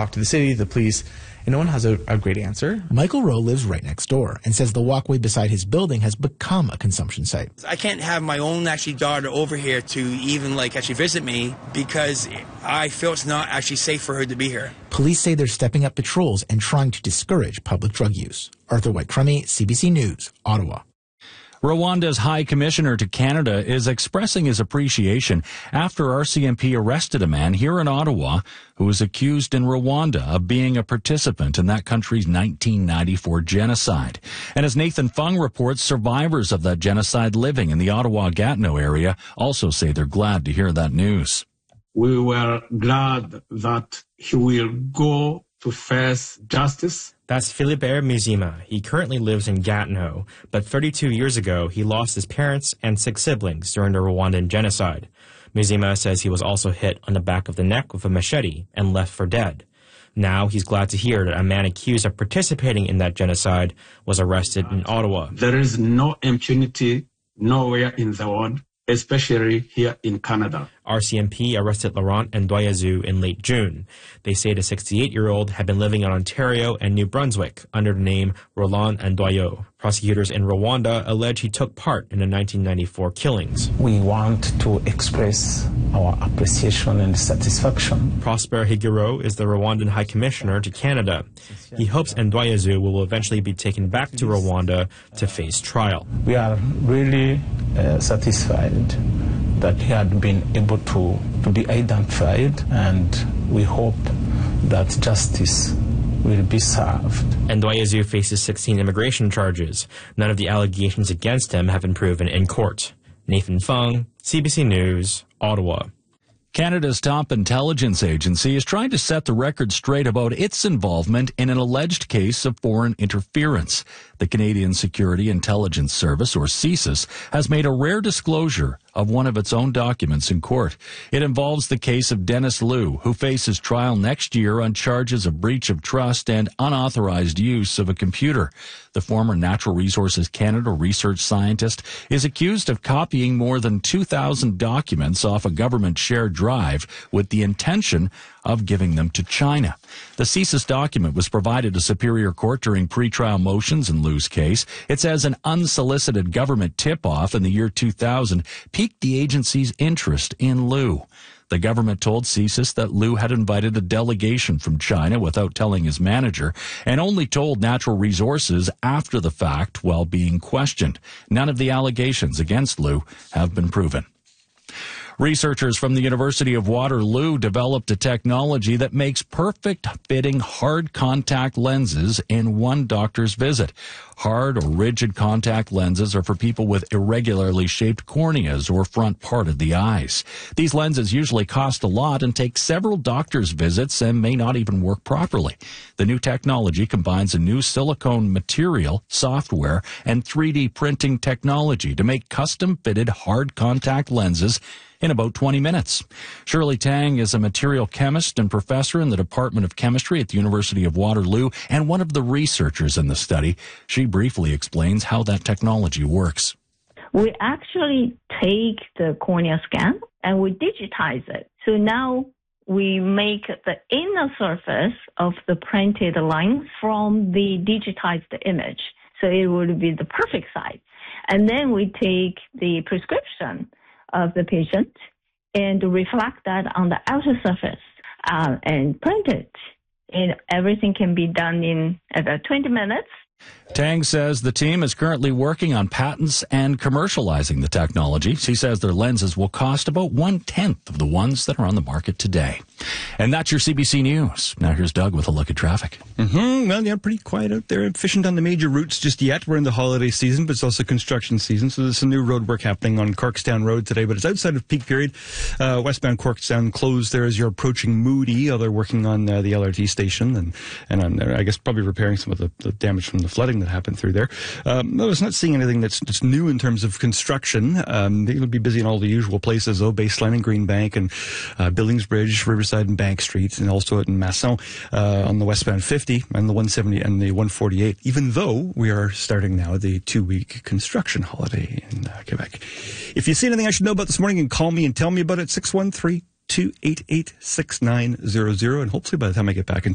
talk to the city, the police, and no one has a great answer. Michael Rowe lives right next door and says the walkway beside his building has become a consumption site. I can't have my own daughter over here to even actually visit me because I feel it's not actually safe for her to be here. Police say they're stepping up patrols and trying to discourage public drug use. Arthur White-Crummey, CBC News, Ottawa. Rwanda's High Commissioner to Canada is expressing his appreciation after RCMP arrested a man here in Ottawa who was accused in Rwanda of being a participant in that country's 1994 genocide. And as Nathan Fung reports, survivors of that genocide living in the Ottawa-Gatineau area also say they're glad to hear that news. We were glad that he will go to face justice. That's Philibert Muzima. He currently lives in Gatineau, but 32 years ago, he lost his parents and 6 siblings during the Rwandan genocide. Muzima says he was also hit on the back of the neck with a machete and left for dead. Now he's glad to hear that a man accused of participating in that genocide was arrested in Ottawa. There is no impunity nowhere in the world, especially here in Canada. RCMP arrested Laurent Ndoyezu in late June. They say the 68-year-old had been living in Ontario and New Brunswick under the name Roland Ndoyo. Prosecutors in Rwanda allege he took part in the 1994 killings. We want to express our appreciation and satisfaction. Prosper Higiro is the Rwandan High Commissioner to Canada. He hopes Ndoyezu will eventually be taken back to Rwanda to face trial. We are really satisfied that he had been able to be identified, and we hope that justice will be served. Ndoyezu faces 16 immigration charges. None of the allegations against him have been proven in court. Nathan Fung, CBC News, Ottawa. Canada's top intelligence agency is trying to set the record straight about its involvement in an alleged case of foreign interference. The Canadian Security Intelligence Service, or CSIS, has made a rare disclosure of one of its own documents in court. It involves the case of Dennis Liu, who faces trial next year on charges of breach of trust and unauthorized use of a computer. The former Natural Resources Canada research scientist is accused of copying more than 2,000 documents off a government shared drive with the intention of giving them to China. The CSIS document was provided to Superior Court during pretrial motions in Liu's case. It says an unsolicited government tip-off in the year 2000 piqued the agency's interest in Liu. The government told CSIS that Liu had invited a delegation from China without telling his manager and only told Natural Resources after the fact while being questioned. None of the allegations against Liu have been proven. Researchers from the University of Waterloo developed a technology that makes perfect-fitting hard contact lenses in one doctor's visit. Hard or rigid contact lenses are for people with irregularly shaped corneas or front part of the eyes. These lenses usually cost a lot and take several doctor's visits and may not even work properly. The new technology combines a new silicone material, software, and 3D printing technology to make custom-fitted hard contact lenses in about 20 minutes. Shirley Tang is a material chemist and professor in the Department of Chemistry at the University of Waterloo and one of the researchers in the study. She briefly explains how that technology works. We actually take the cornea scan and we digitize it. So now we make the inner surface of the printed line from the digitized image. So it would be the perfect size. And then we take the prescription of the patient and reflect that on the outer surface and print it. And everything can be done in about 20 minutes. Tang says the team is currently working on patents and commercializing the technology. She says their lenses will cost about 1/10 of the ones that are on the market today. And that's your CBC News. Now here's Doug with a look at traffic. Well, yeah, pretty quiet out there. Efficient on the major routes just yet. We're in the holiday season, but it's also construction season. So there's some new road work happening on Corkstown Road today, but it's outside of peak period. Westbound Corkstown closed there as you're approaching Moody. They're working on the LRT station and on there, I guess probably repairing some of the damage from the flooding that happened through there. I was not seeing anything that's new in terms of construction. They'll be busy in all the usual places, though. Baseline and Green Bank and Billings Bridge, Riverside and Bank Street, and also in Masson on the westbound 50 and the 170 and the 148, even though we are starting now the 2-week construction holiday in Quebec. If you see anything I should know about this morning, you can call me and tell me about it, 613-288-6900, and hopefully by the time I get back in